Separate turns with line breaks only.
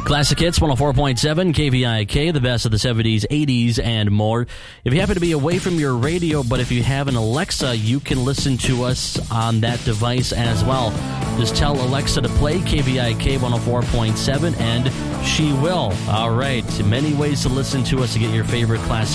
Classic Hits 104.7 KVIK, the best of the 70s, 80s, and more. If you happen to be away from your radio, but if you have an Alexa, you can listen to us on that device as well. Just tell Alexa to play KVIK 104.7 and she will. All right, many ways to listen to us to get your favorite classic